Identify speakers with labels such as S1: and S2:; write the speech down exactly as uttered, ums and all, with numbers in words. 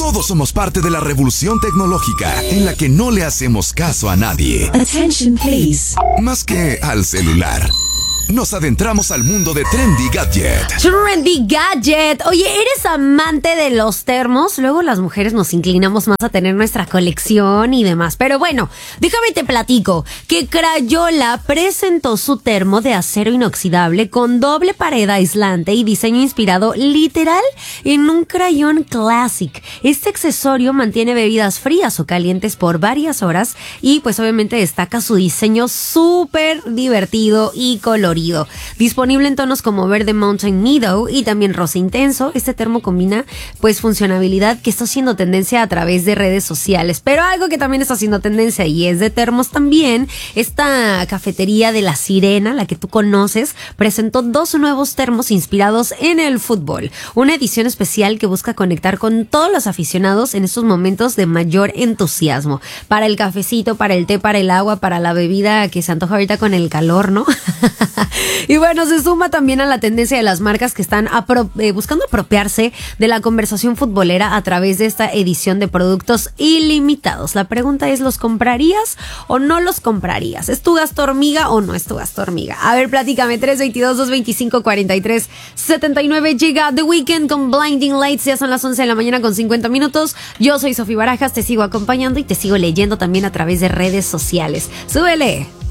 S1: Todos somos parte de la revolución tecnológica en la que no le hacemos caso a nadie.
S2: Attention, please.
S1: Más que al celular. Nos adentramos al mundo de Trendy Gadget.
S3: Trendy Gadget. Oye, ¿eres amante de los termos? Luego las mujeres nos inclinamos más a tener nuestra colección y demás. Pero bueno, déjame te platico que Crayola presentó su termo de acero inoxidable con doble pared aislante y diseño inspirado literal en un crayón classic. Este accesorio mantiene bebidas frías o calientes por varias horas y pues obviamente destaca su diseño súper divertido y colorido. Disponible en tonos como verde Mountain Meadow y también rosa intenso, este termo combina pues funcionalidad que está haciendo tendencia a través de redes sociales. Pero algo que también está haciendo tendencia y es de termos también, esta cafetería de La Sirena, la que tú conoces, presentó dos nuevos termos inspirados en el fútbol. Una edición especial que busca conectar con todos los aficionados en estos momentos de mayor entusiasmo. Para el cafecito, para el té, para el agua, para la bebida que se antoja ahorita con el calor, ¿no? Y bueno, se suma también a la tendencia de las marcas que están apro- eh, buscando apropiarse de la conversación futbolera a través de esta edición de productos ilimitados. La pregunta es, ¿los comprarías o no los comprarías? ¿Es tu gasto hormiga o no es tu gasto hormiga? A ver, platícame. Tres dos dos, dos dos cinco, cuatro tres siete nueve. Llega The Weeknd con Blinding Lights. Ya son las once de la mañana con cincuenta minutos. Yo soy Sofía Barajas, te sigo acompañando y te sigo leyendo también a través de redes sociales. ¡Súbele!